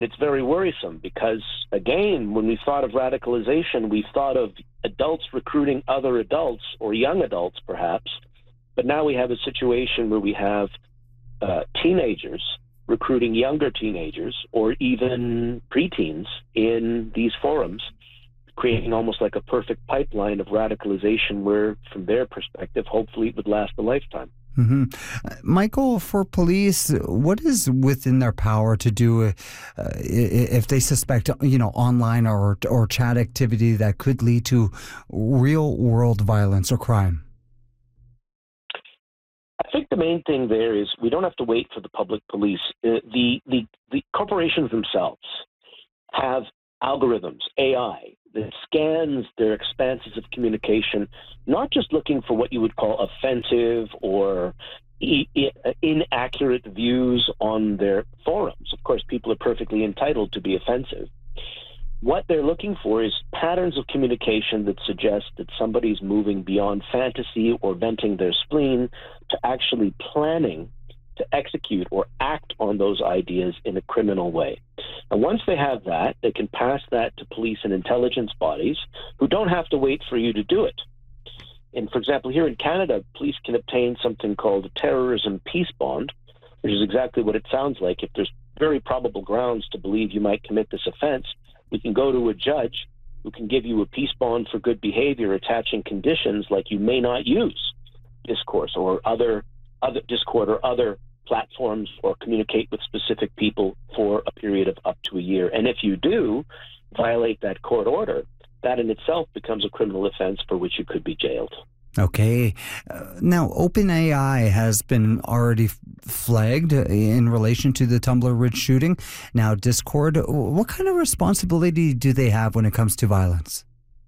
It's very worrisome because, again, when we thought of radicalization, we thought of adults recruiting other adults or young adults, perhaps. But now we have a situation where we have teenagers recruiting younger teenagers or even preteens in these forums, creating almost like a perfect pipeline of radicalization where, from their perspective, hopefully it would last a lifetime. Mm-hmm. Michael, for police, what is within their power to do if they suspect, online or chat activity that could lead to real world violence or crime? I think the main thing there is we don't have to wait for the public police. The corporations themselves have algorithms, AI, that scans their expanses of communication, not just looking for what you would call offensive or inaccurate views on their forums. Of course, people are perfectly entitled to be offensive. What they're looking for is patterns of communication that suggest that somebody's moving beyond fantasy or venting their spleen to actually planning to execute or act on those ideas in a criminal way. And once they have that, they can pass that to police and intelligence bodies who don't have to wait for you to do it. And for example, here in Canada, police can obtain something called a terrorism peace bond, which is exactly what it sounds like. If there's very probable grounds to believe you might commit this offense, we can go to a judge who can give you a peace bond for good behavior, attaching conditions like you may not use discourse or other Discord or other platforms or communicate with specific people for a period of up to a year. And if you do violate that court order, that in itself becomes a criminal offense for which you could be jailed. Okay. Now, OpenAI has been already flagged in relation to the Tumbler Ridge shooting. Now, Discord, what kind of responsibility do they have when it comes to violence?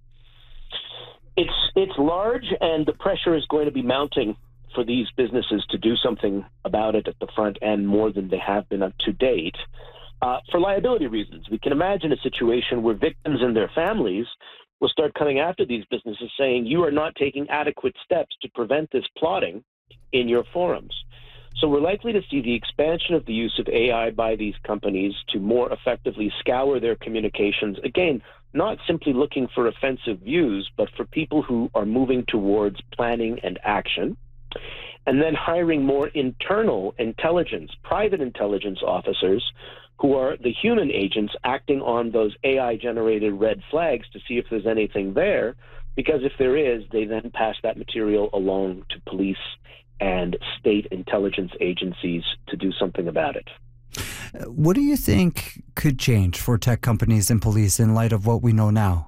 It's large, and the pressure is going to be mounting for these businesses to do something about it at the front end more than they have been up to date. For liability reasons, we can imagine a situation where victims and their families will start coming after these businesses saying, you are not taking adequate steps to prevent this plotting in your forums. So we're likely to see the expansion of the use of AI by these companies to more effectively scour their communications. Again, not simply looking for offensive views, but for people who are moving towards planning and action. And then hiring more internal intelligence, private intelligence officers who are the human agents acting on those AI-generated red flags to see if there's anything there, because if there is, they then pass that material along to police and state intelligence agencies to do something about it. What do you think could change for tech companies and police in light of what we know now?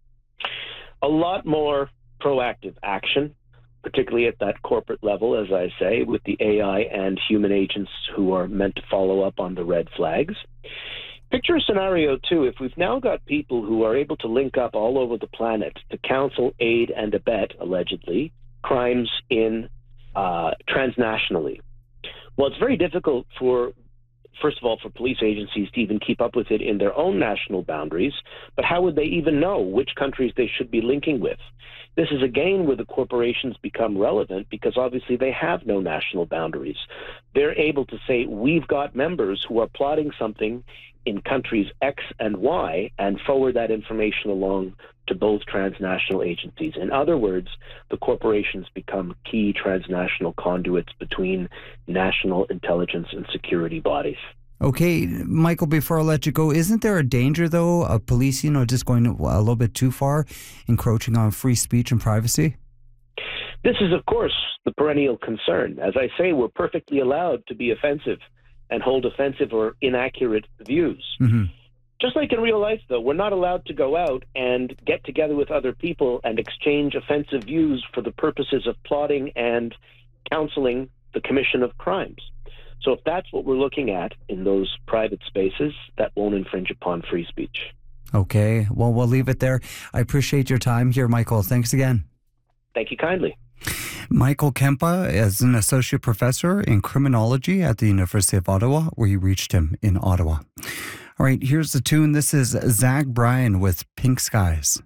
A lot more proactive action, particularly at that corporate level, as I say, with the AI and human agents who are meant to follow up on the red flags. Picture a scenario, too, if we've now got people who are able to link up all over the planet to counsel, aid, and abet, allegedly, crimes in transnationally. Well, it's very difficult first of all, for police agencies to even keep up with it in their own national boundaries, but how would they even know which countries they should be linking with? This is again where the corporations become relevant because obviously they have no national boundaries. They're able to say, we've got members who are plotting something in countries X and Y and forward that information along to both transnational agencies. In other words, the corporations become key transnational conduits between national intelligence and security bodies. Okay, Michael, before I let you go, isn't there a danger, though, of police, just going a little bit too far, encroaching on free speech and privacy? This is, of course, the perennial concern. As I say, we're perfectly allowed to be offensive and hold offensive or inaccurate views. Mm-hmm. Just like in real life, though, we're not allowed to go out and get together with other people and exchange offensive views for the purposes of plotting and counseling the commission of crimes. So if that's what we're looking at in those private spaces, that won't infringe upon free speech. Okay, well, we'll leave it there. I appreciate your time here, Michael. Thanks again. Thank you kindly. Michael Kempa is an associate professor in criminology at the University of Ottawa. We reached him in Ottawa. All right, here's the tune. This is Zach Bryan with Pink Skies.